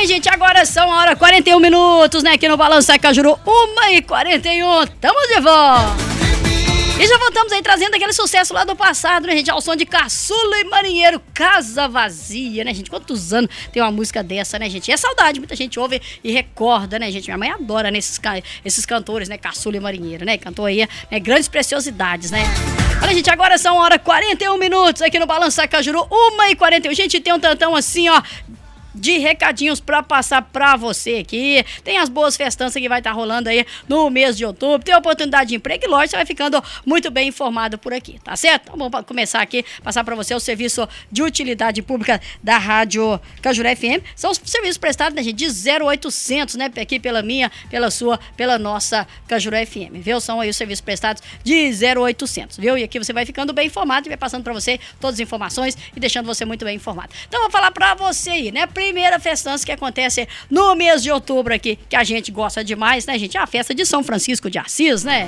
gente, agora são a hora 41 minutos, né? Aqui no Balança Cajuru, 1h41. Tamo de volta. E já voltamos aí trazendo aquele sucesso lá do passado, né, gente? Ao som de Caçula e Marinheiro, Casa Vazia, né, gente? Quantos anos tem uma música dessa, né, gente? E é saudade, muita gente ouve e recorda, né, gente? Minha mãe adora, né, esses cantores, né? Caçula e Marinheiro, né? Cantou aí, né, grandes preciosidades, né? Olha, gente, agora são a hora 41 minutos aqui no Balança Cajuru, 1h41. Gente, tem um tantão assim, ó, de recadinhos pra passar pra você aqui. Tem as boas festanças que vai estar rolando aí no mês de outubro. Tem oportunidade de emprego e lógico, você vai ficando muito bem informado por aqui, tá certo? Então vamos começar aqui, passar pra você o serviço de utilidade pública da Rádio Cajuru FM. São os serviços prestados, né, gente, de 0800, né, aqui pela minha, pela sua, pela nossa Cajuru FM, viu? São aí os serviços prestados de 0800, viu? E aqui você vai ficando bem informado e vai passando pra você todas as informações e deixando você muito bem informado. Então vou falar pra você aí, né? Primeira festança que acontece no mês de outubro aqui, que a gente gosta demais, né, gente? É a festa de São Francisco de Assis, né?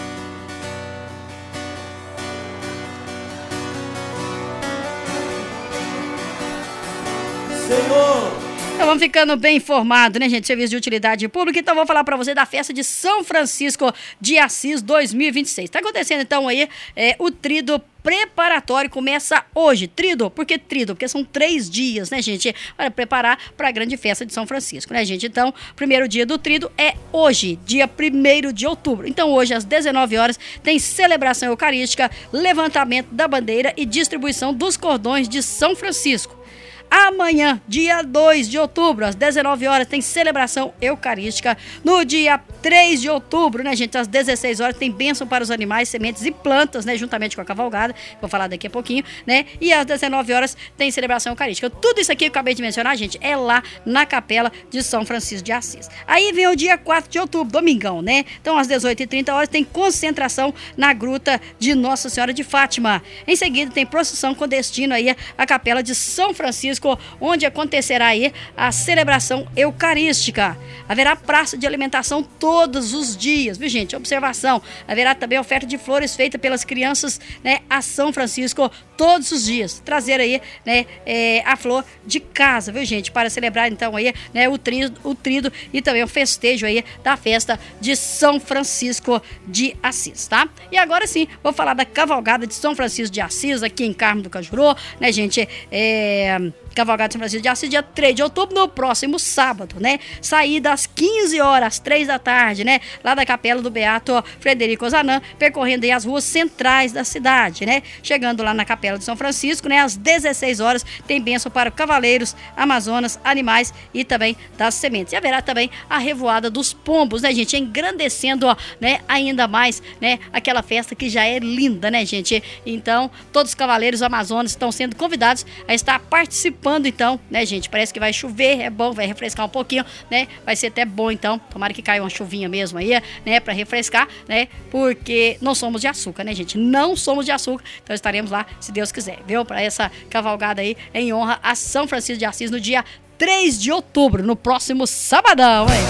Senhor! Então vamos ficando bem informados, né, gente? Serviço de utilidade pública. Então vou falar pra você da festa de São Francisco de Assis 2026. Tá acontecendo então aí o tríduo preparatório, começa hoje. Tríduo, por que tríduo? Porque são 3 dias, né, gente? Para preparar para a grande festa de São Francisco, né, gente? Então, primeiro dia do tríduo é hoje, dia 1º de outubro. Então, hoje, às 19 horas, tem celebração eucarística, levantamento da bandeira e distribuição dos cordões de São Francisco. Amanhã, dia 2 de outubro, às 19 horas, tem celebração eucarística. No dia 3 de outubro, né, gente, às 16 horas, tem bênção para os animais, sementes e plantas, né, juntamente com a cavalgada. Vou falar daqui a pouquinho, né? E às 19 horas tem celebração eucarística. Tudo isso aqui que eu acabei de mencionar, gente, é lá na Capela de São Francisco de Assis. Aí vem o dia 4 de outubro, domingão, né? Então, às 18h30 horas, tem concentração na Gruta de Nossa Senhora de Fátima. Em seguida, tem procissão com destino aí à Capela de São Francisco, onde acontecerá aí a celebração eucarística. Haverá praça de alimentação todos os dias, viu, gente? Observação, haverá também oferta de flores feita pelas crianças, né, a São Francisco todos os dias. Trazer aí, né, a flor de casa, viu, gente? Para celebrar então aí, né, o tríduo e também o festejo aí da festa de São Francisco de Assis, tá? E agora sim, vou falar da cavalgada de São Francisco de Assis aqui em Carmo do Cajuru, né, gente? Cavalgada de São Francisco de Assis, dia 3 de outubro, no próximo sábado, né? Saída às 15 horas, às 3 da tarde, né? Lá da Capela do Beato Frederico Ozanam, percorrendo aí as ruas centrais da cidade, né? Chegando lá na Capela de São Francisco, né? Às 16 horas, tem bênção para cavaleiros, amazonas, animais e também das sementes. E haverá também a revoada dos pombos, né, gente? Engrandecendo, ó, né? Ainda mais, né? Aquela festa que já é linda, né, gente? Então, todos os cavaleiros amazonas estão sendo convidados a estar participando, então, né, gente? Parece que vai chover, é bom, vai refrescar um pouquinho, né? Vai ser até bom, então. Tomara que caia uma chuvinha mesmo aí, né? Pra refrescar, né? Porque não somos de açúcar, né, gente? Não somos de açúcar. Então estaremos lá, se Deus quiser, viu? Pra essa cavalgada aí, em honra a São Francisco de Assis, no dia 3 de outubro, no próximo sabadão, hein?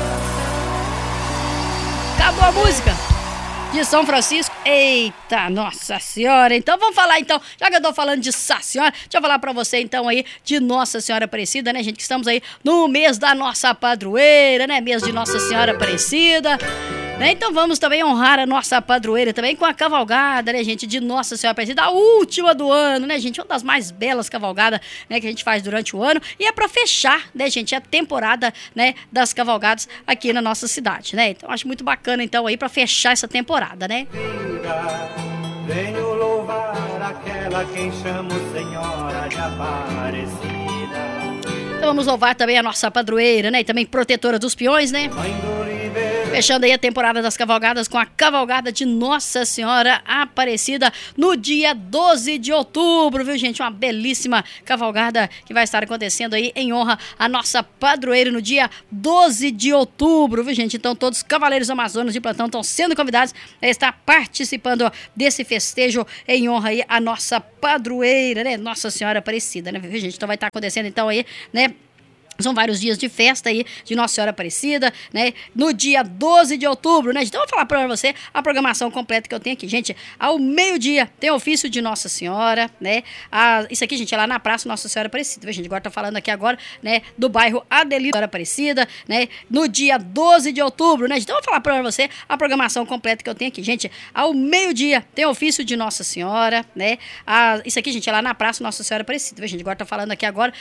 Acabou a música de São Francisco. Eita, Nossa Senhora. Então vamos falar então, já que eu tô falando de Nossa Senhora, deixa eu falar pra você então aí de Nossa Senhora Aparecida, né, gente, que estamos aí no mês da nossa padroeira, né, mês de Nossa Senhora Aparecida, né? Então vamos também honrar a nossa padroeira também com a cavalgada, né, gente, de Nossa Senhora Aparecida, a última do ano, né, gente, uma das mais belas cavalgadas, né, que a gente faz durante o ano, e é pra fechar, né, gente, a temporada, né, das cavalgadas aqui na nossa cidade, né? Então acho muito bacana então aí pra fechar essa temporada, né? Venho louvar aquela quem chamo Senhora de Aparecida. Então vamos louvar também a nossa padroeira, né? E também protetora dos peões, né? Fechando aí a temporada das cavalgadas com a cavalgada de Nossa Senhora Aparecida no dia 12 de outubro, viu, gente? Uma belíssima cavalgada que vai estar acontecendo aí em honra a nossa padroeira no dia 12 de outubro, viu, gente? Então todos os cavaleiros amazonas de plantão estão sendo convidados a estar participando desse festejo em honra aí a nossa padroeira, né? Nossa Senhora Aparecida, né, viu, gente? Então vai estar acontecendo então aí, né? São vários dias de festa aí de Nossa Senhora Aparecida, né? No dia 12 de outubro, né? Então eu vou falar para você a programação completa que eu tenho aqui. Gente, ao meio-dia tem ofício de Nossa Senhora, né? Isso aqui, gente, é lá na Praça Nossa Senhora Aparecida. A gente agora tá falando aqui agora, né? Do bairro Adelina Aparecida, né? No dia 12 de outubro, né? Então eu vou falar para você a programação completa que eu tenho aqui. Gente, ao meio-dia tem ofício de Nossa Senhora, né? Isso aqui, gente, é lá na Praça Nossa Senhora Aparecida. A gente agora tá falando aqui agora